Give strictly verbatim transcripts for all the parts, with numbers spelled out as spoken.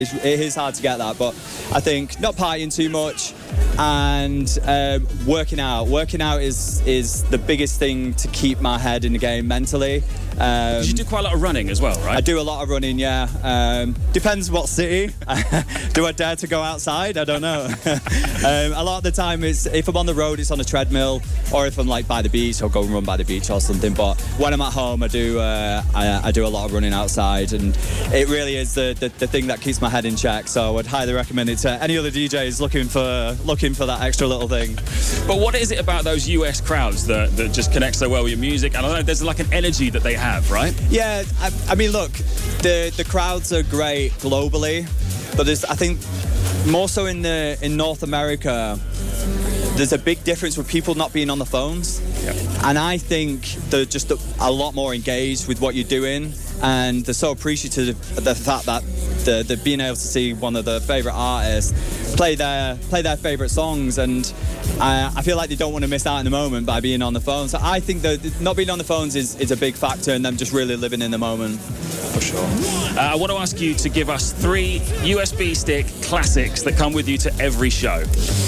It's, it is hard to get that, but I think not partying too much and um, working out. Working out is is the biggest thing to keep my head in the game mentally. Um, you do quite a lot of running as well, right? I do a lot of running, yeah. Um, depends what city. Do I dare to go outside? I don't know. um, a lot of the time, it's if I'm on the road, it's on a treadmill, or if I'm like by the beach, I'll go and run by the beach or something. But when I'm at home, I do uh, I, I do a lot of running outside, and it really is the, the the thing that keeps my head in check. So I would highly recommend it to any other D Js looking for looking for that extra little thing. But what is it about those U S crowds that, that just connect so well with your music? And I don't know, there's like an energy that they have, right? Yeah, I, I mean, look, the the crowds are great globally, but there's, I think, more so in the in North America, there's a big difference with people not being on the phones. Yep. And I think they're just a, a lot more engaged with what you're doing, and they're so appreciative of the fact that the, the being able to see one of their favourite artists play their play their favourite songs, and I, I feel like they don't want to miss out in the moment by being on the phone. So I think that not being on the phones is, is a big factor in them just really living in the moment. For sure. Uh, I want to ask you to give us three U S B stick classics that come with you to every show.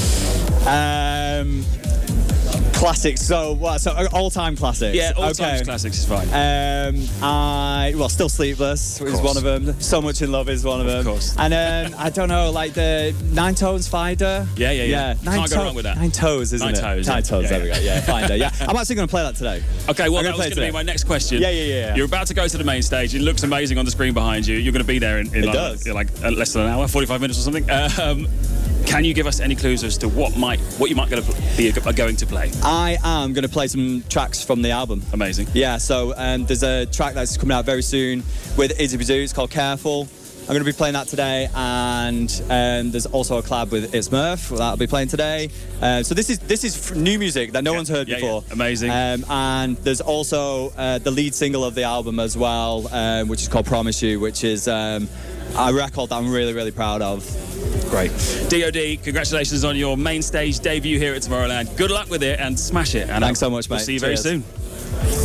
Um... Classics, so what? So all-time classics. Yeah, all-time okay. classics is fine. Um, I well, Still Sleepless is one of them. So Much in Love is one of them. Of course. And um, I don't know, like the Nine Toes Finder. Yeah, yeah, yeah. Nine Can't to- go wrong with that. Nine Toes, isn't Nine it? Toes, Nine yeah. Toes. Yeah, there yeah. we go. Yeah, Finder. Yeah, I'm actually going to play that today. Okay, well, I'm that gonna was play going to it be today. my next question. Yeah, yeah, yeah, yeah. You're about to go to the main stage. It looks amazing on the screen behind you. You're going to be there in, in It like, does. like uh, less than an hour, forty-five minutes or something. Um, can you give us any clues as to what might what you might gonna be going to play? I am going to play some tracks from the album. Amazing. Yeah, so um, there's a track that's coming out very soon with Izzy Bazoo. It's called Careful. I'm going to be playing that today, and um, there's also a collab with It's Murph that I'll be playing today. Uh, so this is this is f- new music that no Yeah, one's heard yeah, before. yeah. Amazing. Um, and there's also uh, the lead single of the album as well, um, which is called Promise You, which is um, a record that I'm really, really proud of. Great. D O D, congratulations on your main stage debut here at Tomorrowland. Good luck with it and smash it. And Thanks so much, mate. We'll see you Cheers. very soon.